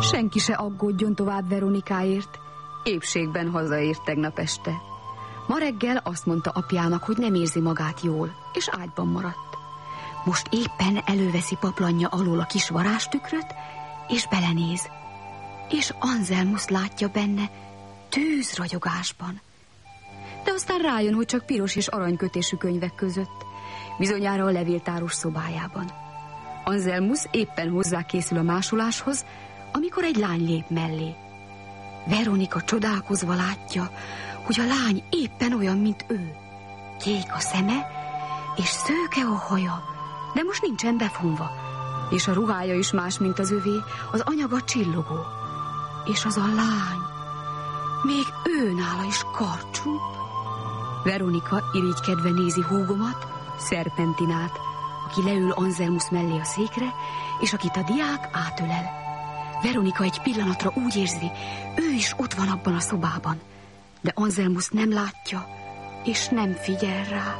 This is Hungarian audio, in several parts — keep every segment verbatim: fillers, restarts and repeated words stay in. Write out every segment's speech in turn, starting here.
Senki se aggódjon tovább Veronikáért. Épségben hazaért tegnap este. Ma reggel azt mondta apjának, hogy nem érzi magát jól, és ágyban maradt. Most éppen előveszi paplanja alól a kis varázstükröt, és belenéz. És Anselmus látja benne tűzragyogásban. De aztán rájön, hogy csak piros és aranykötésű könyvek között. Bizonyára a levéltáros szobájában. Anselmus éppen hozzákészül a másoláshoz, amikor egy lány lép mellé. Veronika csodálkozva látja, hogy a lány éppen olyan, mint ő. Kék a szeme, és szőke a haja, de most nincsen befonva. És a ruhája is más, mint az övé, az anyaga csillogó. És az a lány, még őnála is karcsú. Veronika irigykedve nézi húgomat, Szerpentinát, aki leül Anselmus mellé a székre, és akit a diák átölel. Veronika egy pillanatra úgy érzi, ő is ott van abban a szobában, de Anselmus nem látja, és nem figyel rá.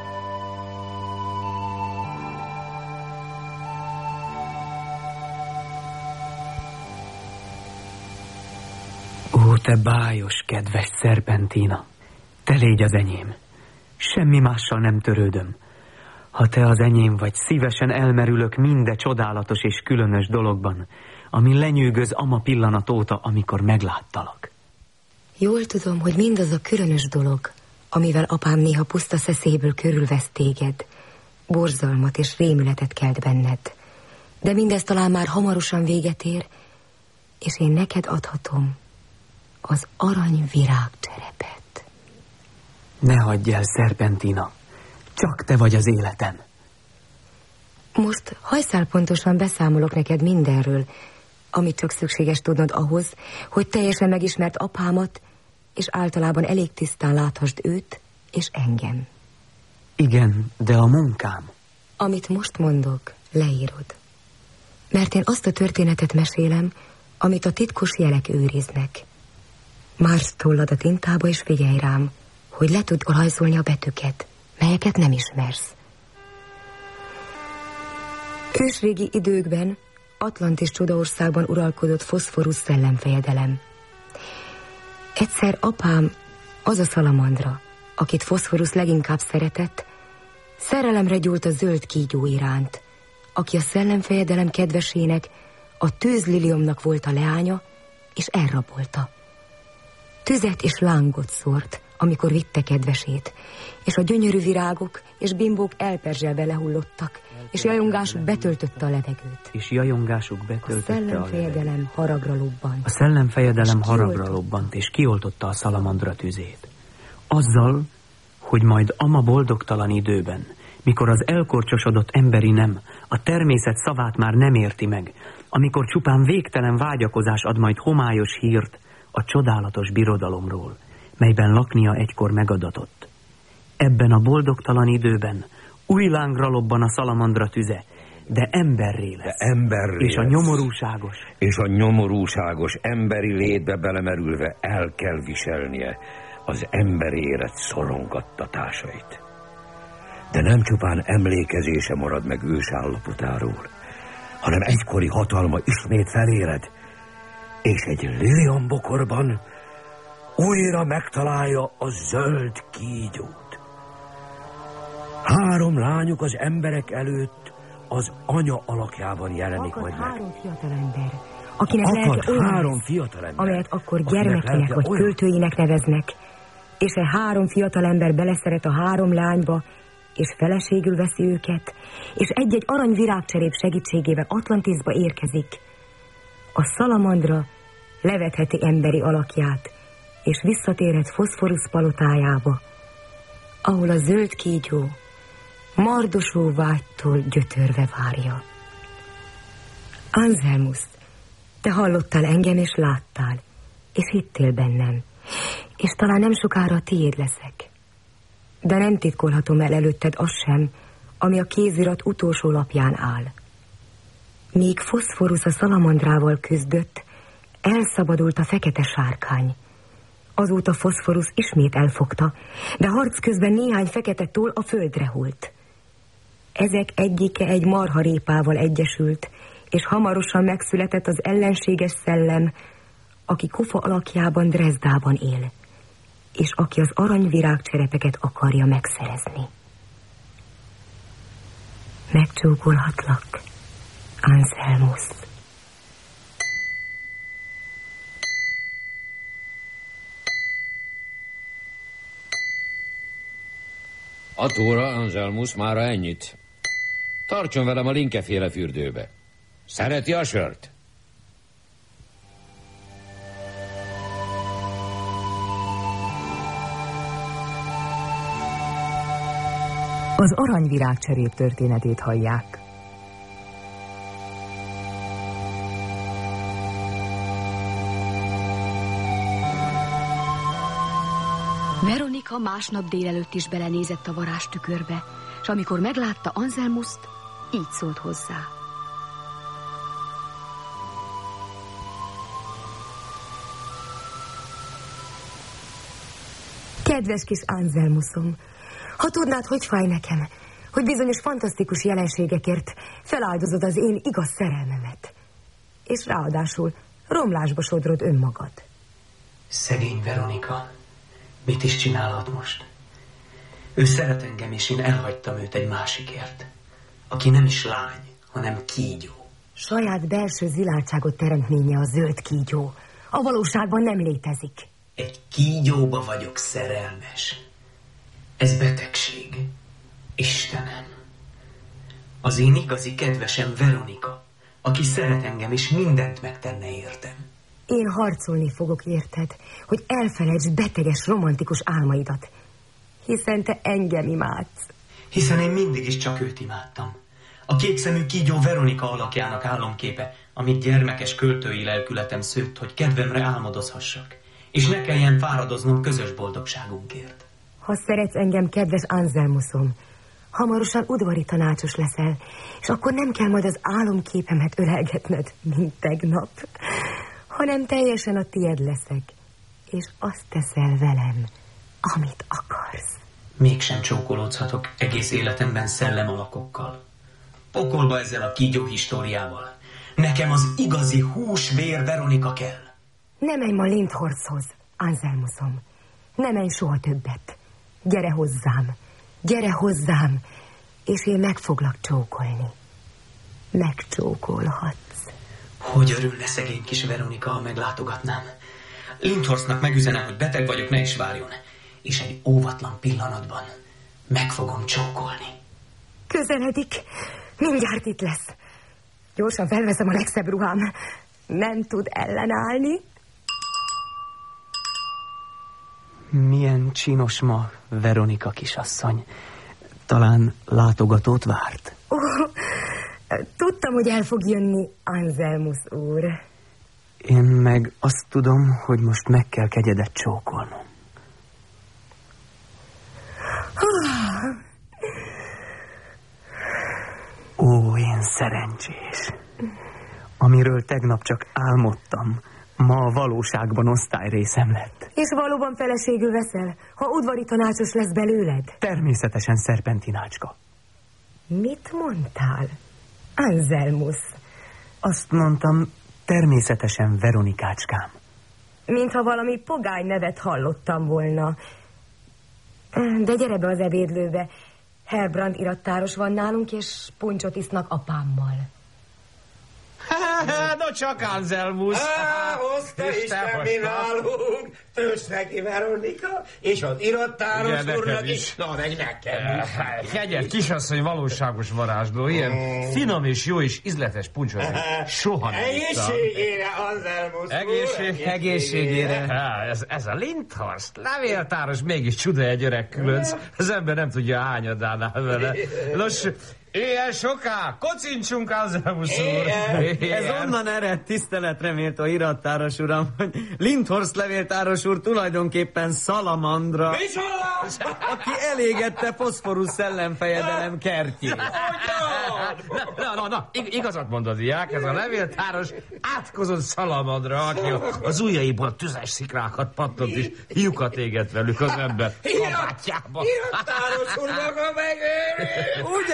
Ó, te bájos, kedves Szerpentina, te légy az enyém. Semmi mással nem törődöm. Ha te az enyém vagy, szívesen elmerülök minde csodálatos és különös dologban, ami lenyűgöz ama pillanat óta, amikor megláttalak. Jól tudom, hogy mindaz a különös dolog, amivel apám néha puszta szeszéből körülvesz téged, borzalmat és rémületet kelt benned. De mindez talán már hamarosan véget ér, és én neked adhatom az arany virágcserepet. Ne hagyj el, Szerpentina, csak te vagy az életem. Most hajszál pontosan beszámolok neked mindenről, amit csak szükséges tudnod ahhoz, hogy teljesen megismert apámat, és általában elég tisztán láthasd őt és engem. Igen, de a munkám. Amit most mondok, leírod. Mert én azt a történetet mesélem, amit a titkos jelek őriznek. Mársz tollad a tintába, és figyelj rám, hogy le tud rajzolni a betűket, melyeket nem ismersz. Ősrégi időkben Atlantis csodaországban uralkodott foszforusz szellemfejedelem. Egyszer apám, az a szalamandra, akit foszforusz leginkább szeretett, szerelemre gyúlt a zöld kígyó iránt, aki a szellemfejedelem kedvesének, a tűzliliomnak volt a leánya, és elrabolta. Tüzet és lángot szórt, amikor vitte kedvesét, és a gyönyörű virágok és bimbók elperzselve lehullottak, és jajongásuk betöltötte a levegőt. És jajongásuk betöltötte a, a szellemfejedelem haragra lobbant. A szellemfejedelem haragra lobbant, és kioltotta a szalamandra tüzét. Azzal, hogy majd ama boldogtalan időben, mikor az elkorcsosodott emberi nem a természet szavát már nem érti meg, amikor csupán végtelen vágyakozás ad majd homályos hírt a csodálatos birodalomról, melyben laknia egykor megadatott. Ebben a boldogtalan időben új lángra lobban a szalamandra tüze, de emberré lesz. De emberré és a nyomorúságos. És a nyomorúságos emberi létbe belemerülve el kell viselnie az emberi élet szorongattatásait. De nem csupán emlékezése marad meg ősállapotáról, hanem egykori hatalma ismét feléled, és egy liliombokorban újra megtalálja a zöld kígyót. Három lányuk az emberek előtt az anya alakjában jelenik Akad majd meg. három fiatalember, akinek Akad lelke olyan, három fiatalember, amelyet akkor gyermekének vagy olyan, költőinek neveznek, és e három fiatalember beleszeret a három lányba, és feleségül veszi őket, és egy-egy aranyvirágcserép segítségével Atlantisba érkezik. A szalamandra levetheti emberi alakját, és visszatérhet foszforusz palotájába, ahol a zöld kígyó mardosó vágytól gyötörve várja. Anselmus, te hallottál engem és láttál, és hittél bennem, és talán nem sokára a tiéd leszek. De nem titkolhatom el előtted azt sem, ami a kézirat utolsó lapján áll. Míg foszforusz a szalamandrával küzdött, elszabadult a fekete sárkány. Azóta foszforusz ismét elfogta, de harc közben néhány fekete toll a földre hult. Ezek egyike egy marharépával egyesült, és hamarosan megszületett az ellenséges szellem, aki kofa alakjában Dresdában él, és aki az aranyvirágcserepeket akarja megszerezni. Megcsókolhatlak, Anselmus. Atóra, Anselmus, mára ennyit. Tartson velem a Linke-féle fürdőbe. Szereti a sört? Az aranyvirágcserép történetét hallják. Veronika másnap délelőtt is belenézett a varázstükörbe, és amikor meglátta Anselmust, így szólt hozzá. Kedves kis Anselmusom, ha tudnád, hogy fáj nekem, hogy bizonyos fantasztikus jelenségekért feláldozod az én igaz szerelmemet, és ráadásul romlásba sodrod önmagad. Szegény Veronika, mit is csinálhat most? Ő szeret engem, és én elhagytam őt egy másikért, aki nem is lány, hanem kígyó. Saját belső ziláltságot teremtménye a zöld kígyó. A valóságban nem létezik. Egy kígyóba vagyok szerelmes. Ez betegség. Istenem. Az én igazi kedvesem Veronika, aki szeret engem, és mindent megtenne értem. Én harcolni fogok érted, hogy elfelejtsd beteges, romantikus álmaidat, hiszen te engem imádsz. Hiszen én mindig is csak őt imádtam. A kékszemű kígyó Veronika alakjának álomképe, amit gyermekes költői lelkületem szőtt, hogy kedvemre álmodozhassak, és ne kelljen fáradoznom közös boldogságunkért. Ha szeretsz engem, kedves Anselmusom, hamarosan udvari tanácsos leszel, és akkor nem kell majd az álomképemet ölelgetned, mint tegnap, hanem teljesen a tied leszek, és azt teszel velem, amit akarsz. Mégsem csókolódhatok egész életemben szellemalakokkal. Pokolba ezzel a kígyó históriával. Nekem az igazi húsvér Veronika kell. Ne menj ma Lindhorsthoz, Anselmusom. Ne menj soha többet. Gyere hozzám, gyere hozzám, és én meg foglak csókolni. Megcsókolhatsz. Hogy örülne szegény kis Veronika, ha meglátogatnám. Lindhorstnak megüzenem, hogy beteg vagyok, ne is várjon. És egy óvatlan pillanatban meg fogom csókolni. Közeledik, mindjárt itt lesz. Gyorsan felveszem a legszebb ruhám. Nem tud ellenállni. Milyen csinos ma Veronika kisasszony. Talán látogatót várt. Ó, tudtam, hogy el fog jönni Anselmus úr. Én meg azt tudom, hogy most meg kell kegyedet csókolnom. Ó, én szerencsés. Amiről tegnap csak álmodtam, ma a valóságban osztályrészem lett. És valóban feleségül veszel, ha udvari tanácsos lesz belőled? Természetesen szerpentinácska. Mit mondtál, Anselmus? Azt mondtam, természetesen Veronikácskám. Mintha valami pogány nevet hallottam volna. De gyere be az ebédlőbe. Herbrand irattáros van nálunk, és puncsot isznak apámmal. No csak Anselmus. Á, hozta Isten mi nálunk. Tős neki, Veronika, és az irattáros úrnak is. Na, meg nekem is. Kegyed, kisasszony valóságos varázsló. Ilyen mm. finom és jó és ízletes puncsot soha nem ittam. Egészségére, Anselmus. Egészség, egészségére. Há, ez, ez a Lindhorst levéltáros mégis csuda egy öreg különc. Az ember nem tudja hányadánál vele. Nos, éjjel soká, kocincsunk, Anselmus úr. Ez onnan ered, tiszteletre méltó irattáros uram, hogy Lindhorst levéltáros úr tulajdonképpen szalamandra, aki elégette foszforusz szellemfejedelem kertjét. Na, na, na, igazat mondod, diák, ez a levéltáros átkozott szalamandra, aki az ujjaiból tüzes szikrákat pattott, és lyukat égett velük az ember kabátjába. Irattáros úr maga megőri. Ugyan segít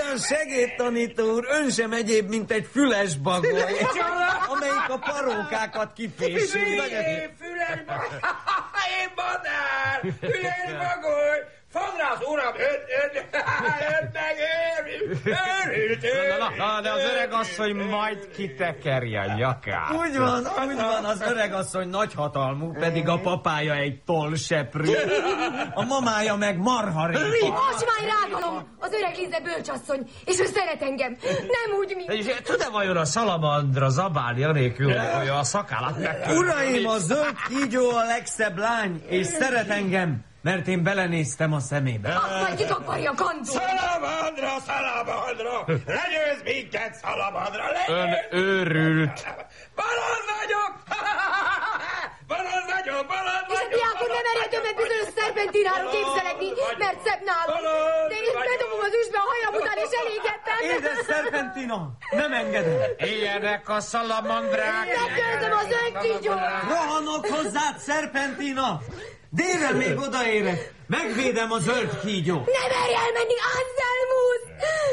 Segéd, tanító úr, ön sem egyéb, mint egy füles bagoly, amelyik a parókákat kipésül. Én füles bagoly! Én madár! Füles bagoly! Fogd rá az uram, öt, öt, öt, meg őrült, őrült, őrült. Na, na, de az öregasszony majd kitekeri a nyakát. Úgy van, úgy van, az öregasszony nagyhatalmú, pedig a papája egy tollseprű. A mamája meg marharépa. Osmány rágalom, az öreg Lize bölcsasszony, és ő szeret engem, nem úgy, mint... Tud-e vajon a szalamandra zabálni anélkül, hogy a szakállat megkörül? Uraim, a zöld kígyó a legszebb lány, és szeret engem. Mert én belenéztem a szemébe. Azt majd kitakarja, kandó! Szalamandra, szalamandra! Legyőz minket, szalamandra, legyőz! Ön őrült. Balon vagyok! Balon vagyok, balon vagyok! És a diákon nem erje többet bizonyos szerpentináról képzelegni, mert szebb nálunk. De én bedobom az üstbe a hajam után, és elégettem. Édes szerpentina, nem engedem. Éljenek a szalamandrák! Meggyőzöm az önkígyót! Rohanok hozzád, szerpentina! Délre még odaérek, megvédem a zöld kígyót. Ne merj elmenni, Anselmus!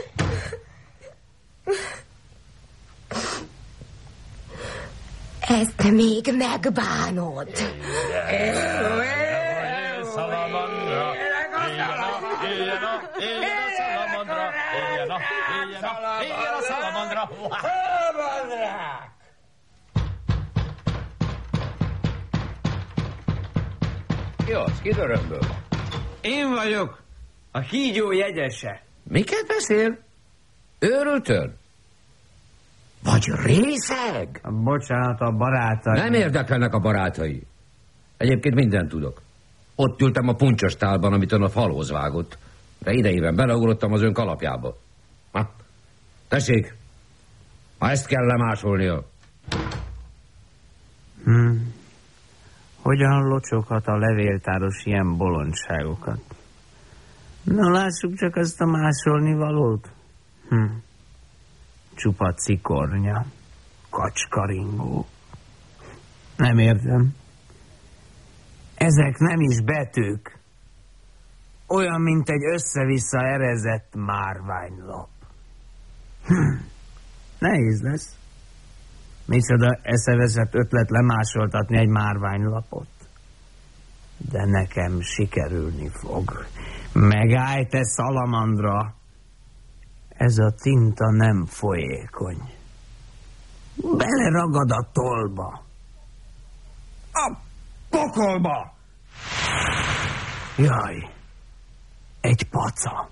Ezt még megbánod. Szalamandra! Éljen a, éljen a szalamandra! Éljen a, éljen a, éljen a szalamandra! Szalamandrák! Ki az? Ki dörömből? Én vagyok, a kígyó jegyese. Miket beszél? Őrültön? Vagy részeg? Bocsánat, a barátai. Nem érdekelnek a barátai. Egyébként mindent tudok. Ott ültem a puncsos tálban, amit ön a falhoz vágott. De idejében beleugrottam az ön kalapjába. Ha, tessék, ha ezt kell lemásolnia. Hmm. Hogyan locsoghat a levéltáros ilyen bolondságokat? Na, lássuk csak ezt a másolni valót. Hm. Csupa cikornya, kacskaringó. Nem értem. Ezek nem is betűk. Olyan, mint egy össze-vissza erezett márványlap. Hm. Nehéz lesz. Micsoda eszeveszett ötlet lemásoltatni egy márványlapot. De nekem sikerülni fog. Megállj, te szalamandra! Ez a tinta nem folyékony. Beleragad a tollba. A pokolba! Jaj, egy paca.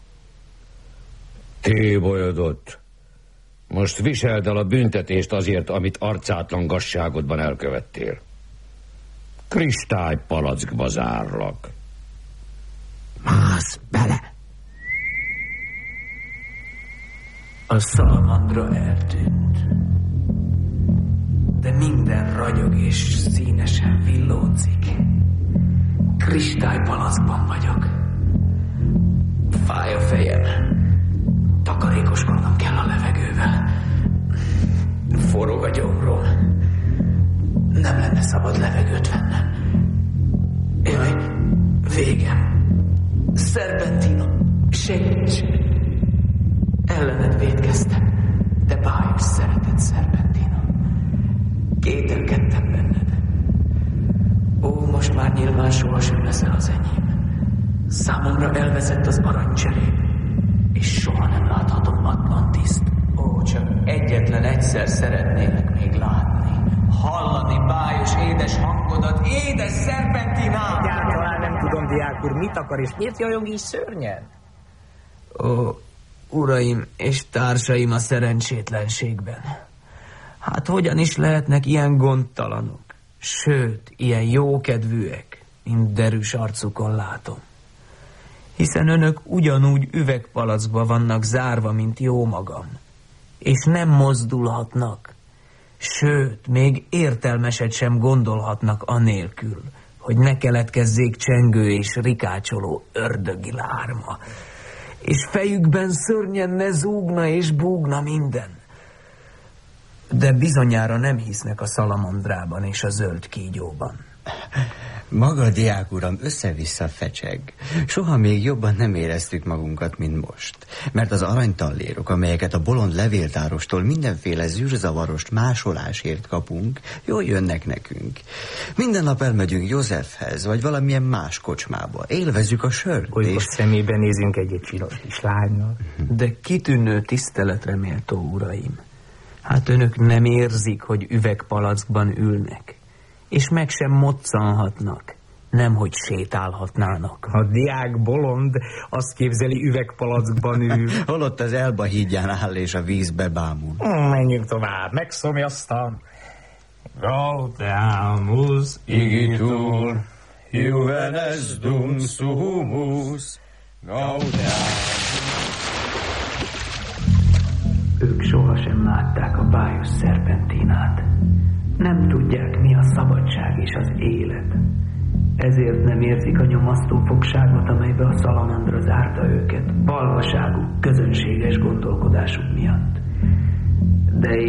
Tébolyodott. Most viseld el a büntetést azért, amit arcátlan gazságodban elkövettél. Kristálypalackba zárlak. Mász bele! A szalamandra eltűnt. De minden ragyog és színesen villódzik. Kristálypalackban vagyok. Fáj a fejem. Takarékoskodnom kell a levegővel. Forog a gyomrom. Nem lenne szabad levegőt vennem. Jaj, végem. Szerpentina, segíts! Ellened vétkeztem, de bájos szeretett Szerpentina. Kételkedtem benned. Ó, most már nyilván sohasem leszel az enyém. Számomra elvezett az aranycserép, és soha nem láthatom Atlantiszt. Ó, csak egyetlen egyszer szeretnélek még látni. Hallani bájos édes hangodat, édes Szerpentina! Egyáltalán nem tudom, diák úr, mit akar, és miért jajong így szörnyen? Ó, uraim és társaim a szerencsétlenségben. Hát hogyan is lehetnek ilyen gondtalanok, sőt, ilyen jókedvűek, mint derűs arcukon látom. Hiszen önök ugyanúgy üvegpalacba vannak zárva, mint jó magam, és nem mozdulhatnak, sőt, még értelmeset sem gondolhatnak anélkül, hogy ne keletkezzék csengő és rikácsoló ördögi lárma, és fejükben szörnyen ne zúgna és búgna minden. De bizonyára nem hisznek a szalamandrában és a zöld kígyóban. Maga, diák uram, össze-vissza fecseg. Soha még jobban nem éreztük magunkat, mint most. Mert az aranytallérok, amelyeket a bolond levéltárostól mindenféle zűrzavarost másolásért kapunk, jól jönnek nekünk. Minden nap elmegyünk Józsefhez, vagy valamilyen más kocsmába. Élvezzük a sört. Olykor és... szemében nézünk egy-egy csinos kislánynak. De kitűnő tiszteletre méltó uraim. Hát önök nem érzik, hogy üvegpalackban ülnek, és meg sem moccanhatnak, nemhogy sétálhatnának. A diák bolond azt képzeli, üvegpalackban ül. Holott az Elba hídján áll és a vízbe bámul. Menjünk tovább, megszomjaztam. Gaudeamus igitur, juvenes dum sumus, gaudeamus. Ők sohasem látták a bájos szerpentinát. Nem tudják, mi a szabadság és az élet. Ezért nem érzik a nyomasztó fogságot, amelybe a szalamandra zárta őket, balvaságuk, közönséges gondolkodásuk miatt.